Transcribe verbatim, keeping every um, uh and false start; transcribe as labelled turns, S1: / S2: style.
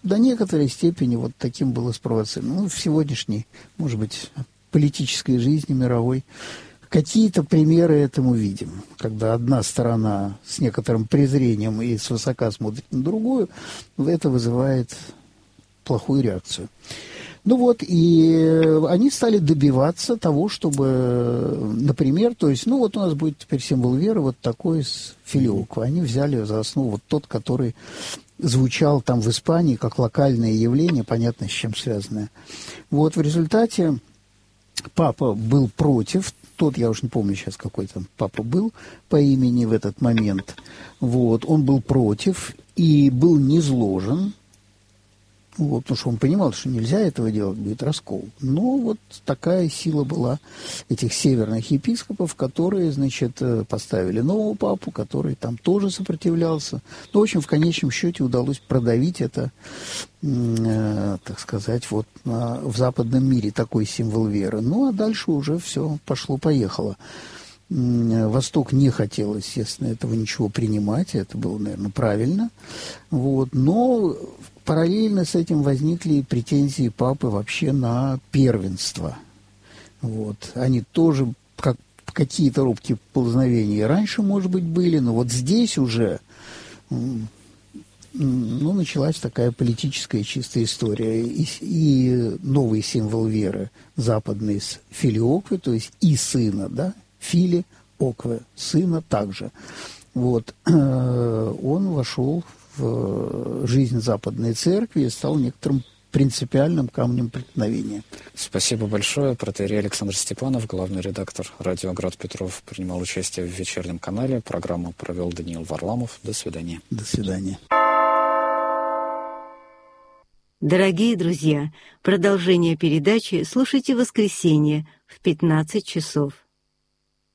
S1: до некоторой степени вот таким было спровоцировано. Ну, в сегодняшней, может быть, политической жизни мировой какие-то примеры этому видим, когда одна сторона с некоторым презрением и свысока смотрит на другую, это вызывает плохую реакцию. Ну вот, и они стали добиваться того, чтобы, например, то есть, ну вот у нас будет теперь символ веры вот такой с филиоквы. Они взяли за основу вот тот, который звучал там в Испании как локальное явление, понятно, с чем связанное. Вот в результате папа был против, тот, я уж не помню сейчас, какой там папа был по имени в этот момент, вот, он был против и был низложен. Вот, потому что он понимал, что нельзя этого делать, будет раскол. Но вот такая сила была этих северных епископов, которые, значит, поставили нового папу, который там тоже сопротивлялся. Ну, в общем, в конечном счете удалось продавить это, э, так сказать, вот на, в западном мире такой символ веры. Ну, а дальше уже все пошло-поехало. Восток не хотел, естественно, этого ничего принимать, это было, наверное, правильно. Вот, но параллельно с этим возникли претензии папы вообще на первенство. Вот. Они тоже, как какие-то робкие поползновения раньше, может быть, были, но вот здесь уже ну, началась такая политическая чистая история. И, и новый символ веры западный с филиоквы, то есть и сына, да, фили, окве, сына также. Вот. Он вошел в жизнь Западной Церкви и стал некоторым принципиальным камнем преткновения.
S2: Спасибо большое. Протоиерей Александр Степанов, главный редактор радио «Град Петров», принимал участие в вечернем канале. Программу провел Даниил Варламов. До свидания.
S1: До свидания.
S3: Дорогие друзья, продолжение передачи слушайте в воскресенье в пятнадцать часов.